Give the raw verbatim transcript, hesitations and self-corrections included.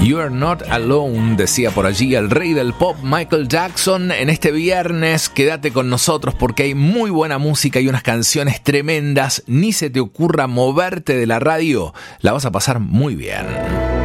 You're not alone, decía por allí el rey del pop Michael Jackson. En este viernes quédate con nosotros porque hay muy buena música y unas canciones tremendas. Ni se te ocurra moverte de la radio, la vas a pasar muy bien.